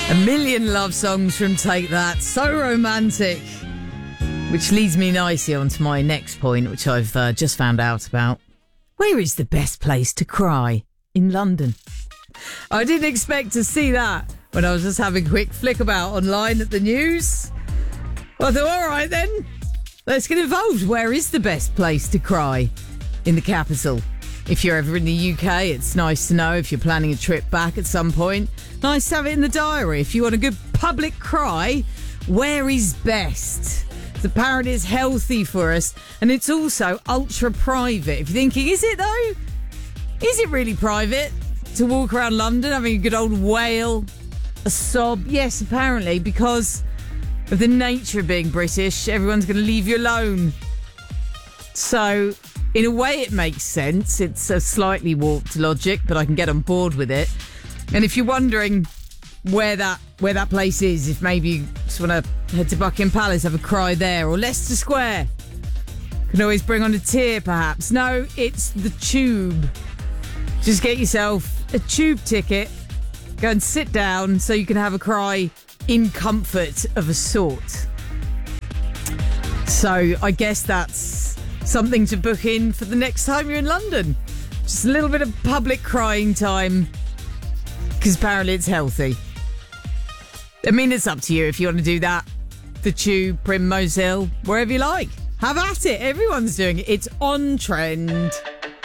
A million love songs from Take That. So romantic. Which leads me nicely on to my next point, which I've just found out about. Where is the best place to cry? In London. I didn't expect to see that when I was just having a quick flick about online at the news. Well, I thought, all right then, let's get involved. Where is the best place to cry? In the capital. If you're ever in the UK, it's nice to know if you're planning a trip back at some point. Nice to have it in the diary. If you want a good public cry, where is best? Apparently it's healthy for us, and it's also ultra private. If you're thinking, is it though? Is it really private to walk around London having a good old wail, a sob? Yes, apparently, because of the nature of being British, everyone's going to leave you alone. So, in a way, it makes sense. It's a slightly warped logic, but I can get on board with it. And if you're wondering where that place is, if maybe you just want to head to Buckingham Palace, have a cry there, or Leicester Square, can always bring on a tear perhaps. No, it's the Tube. Just get yourself a Tube ticket, go and sit down so you can have a cry in comfort of a sort. So I guess that's something to book in for the next time you're in London. Just a little bit of public crying time, because apparently it's healthy. I mean, it's up to you if you want to do that. The Tube, Primrose Hill, wherever you like. Have at it. Everyone's doing it. It's on trend.